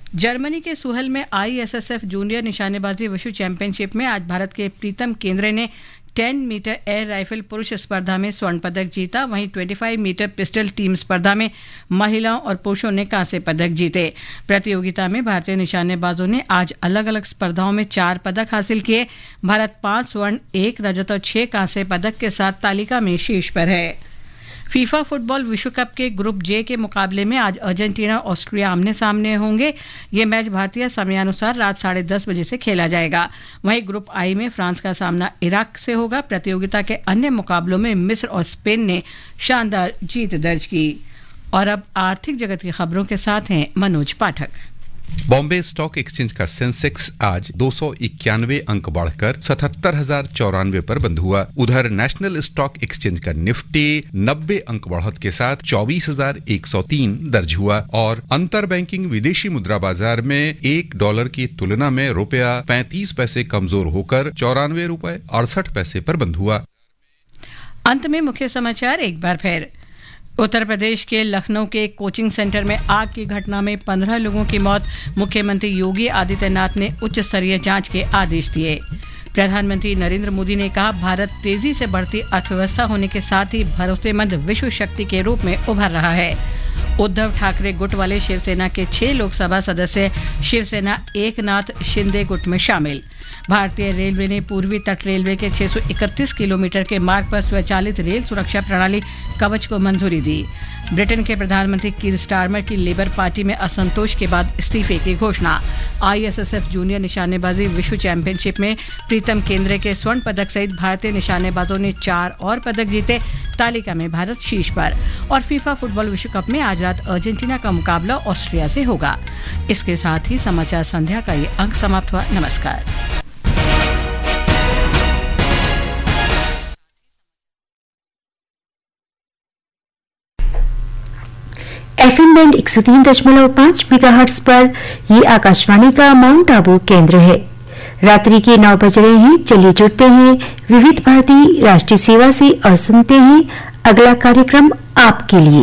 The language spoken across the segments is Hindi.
जर्मनी के सुहल में ISSF जूनियर निशानेबाजी विश्व चैंपियनशिप में आज भारत के प्रीतम केंद्रे ने 10 मीटर एयर राइफल पुरुष स्पर्धा में स्वर्ण पदक जीता। वहीं 25 मीटर पिस्टल टीम स्पर्धा में महिलाओं और पुरुषों ने कांस्य पदक जीते। प्रतियोगिता में भारतीय निशानेबाजों ने आज अलग अलग स्पर्धाओं में 4 पदक हासिल किए। भारत 5 स्वर्ण, 1 रजत और 6 कांस्य पदक के साथ तालिका में शीर्ष पर है। फीफा फुटबॉल विश्व कप के ग्रुप जे के मुकाबले में आज अर्जेंटीना ऑस्ट्रिया आमने सामने होंगे। ये मैच भारतीय समयानुसार रात 10:30 बजे से खेला जाएगा। वहीं ग्रुप आई में फ्रांस का सामना इराक से होगा। प्रतियोगिता के अन्य मुकाबलों में मिस्र और स्पेन ने शानदार जीत दर्ज की। और अब आर्थिक जगत की खबरों के साथ हैं मनोज पाठक। बॉम्बे स्टॉक एक्सचेंज का सेंसेक्स आज 291 अंक बढ़कर 77,094 पर बंद हुआ। उधर नेशनल स्टॉक एक्सचेंज का निफ्टी 90 अंक बढ़त के साथ 24,103 दर्ज हुआ और अंतर बैंकिंग विदेशी मुद्रा बाजार में $1 की तुलना में रुपया 35 पैसे कमजोर होकर ₹94.68 पर बंद हुआ। अंत में मुख्य समाचार एक बार फिर। उत्तर प्रदेश के लखनऊ के एक कोचिंग सेंटर में आग की घटना में 15 लोगों की मौत। मुख्यमंत्री योगी आदित्यनाथ ने उच्च स्तरीय जांच के आदेश दिए। प्रधानमंत्री नरेंद्र मोदी ने कहा, भारत तेजी से बढ़ती अर्थव्यवस्था होने के साथ ही भरोसेमंद विश्व शक्ति के रूप में उभर रहा है। उद्धव ठाकरे गुट वाले शिवसेना के 6 लोकसभा सदस्य शिवसेना एकनाथ शिंदे गुट में शामिल। भारतीय रेलवे ने पूर्वी तट रेलवे के 631 किलोमीटर के मार्ग पर स्वचालित रेल सुरक्षा प्रणाली कवच को मंजूरी दी। ब्रिटेन के प्रधानमंत्री कीर स्टारमर की लेबर पार्टी में असंतोष के बाद इस्तीफे की घोषणा। ISSF जूनियर निशानेबाजी विश्व चैंपियनशिप में प्रीतम केंद्रे के स्वर्ण पदक सहित भारतीय निशानेबाजों ने 4 और पदक जीते। तालिका में भारत शीर्ष पर। और फीफा फुटबॉल विश्व कप में आज रात अर्जेंटीना का मुकाबला ऑस्ट्रिया से होगा। इसके साथ ही समाचार संध्या का ये अंक समाप्त हुआ। नमस्कार। FM बैंड 103.5 मेगाहर्ट्ज पर ये आकाशवाणी का माउंट आबू केंद्र है। रात्रि के 9 बज रहे हैं। चलिए जुड़ते हैं विविध भारती राष्ट्रीय सेवा से और सुनते हैं अगला कार्यक्रम आपके लिए।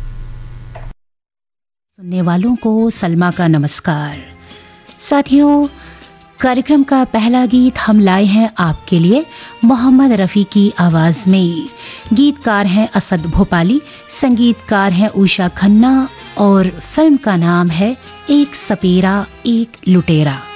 सुनने वालों को सलमा का नमस्कार। साथियों, कार्यक्रम का पहला गीत हम लाए हैं आपके लिए मोहम्मद रफ़ी की आवाज़ में। गीतकार हैं असद भोपाली, संगीतकार हैं उषा खन्ना और फिल्म का नाम है एक सपेरा एक लुटेरा।